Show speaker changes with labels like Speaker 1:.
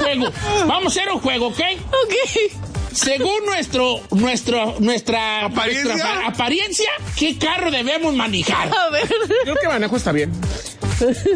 Speaker 1: juego. Vamos a hacer un juego, ¿ok?
Speaker 2: Ok.
Speaker 1: Según nuestra apariencia, ¿qué carro debemos manejar?
Speaker 2: A ver.
Speaker 3: Creo que manejo está bien.